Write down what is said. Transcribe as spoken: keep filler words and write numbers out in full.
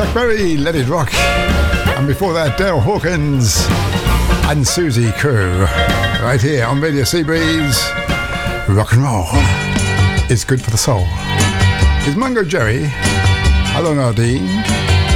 Chuck Berry, Let It Rock. And before that, Dale Hawkins and Susie Crew. Right here on Radio Seabreeze. Rock and roll is good for the soul. It's Mungo Jerry. Hello, Nardine.